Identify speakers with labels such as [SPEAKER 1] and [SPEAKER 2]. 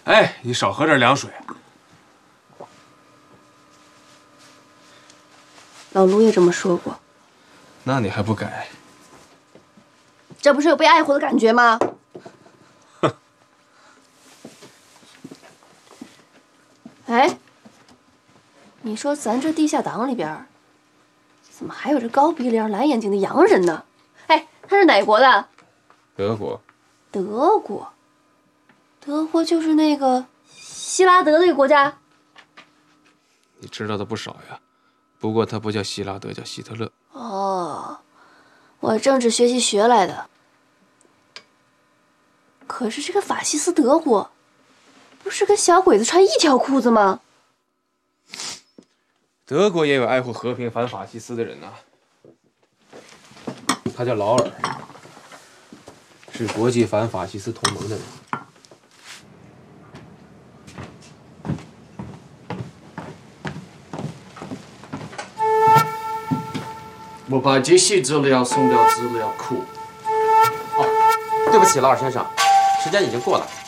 [SPEAKER 1] 哎，你少喝点凉水。
[SPEAKER 2] 老卢也这么说过。
[SPEAKER 1] 那你还不改？
[SPEAKER 2] 这不是有被爱护的感觉吗？
[SPEAKER 1] 哼。
[SPEAKER 2] 哎，你说咱这地下党里边，怎么还有这高鼻梁、蓝眼睛的洋人呢？哎，他是哪国的？
[SPEAKER 1] 德国。
[SPEAKER 2] 德国。德国就是那个希拉德那个国家。
[SPEAKER 1] 你知道的不少呀，不过他不叫希拉德，叫希特勒。
[SPEAKER 2] 哦，我政治学习学来的。可是这个法西斯德国，不是跟小鬼子穿一条裤子吗？
[SPEAKER 1] 德国也有爱护和平、反法西斯的人呐、他叫劳尔，是国际反法西斯同盟的人。
[SPEAKER 3] 我把这些资料送到资料库。
[SPEAKER 4] 哦，对不起，劳尔先生，时间已经过了。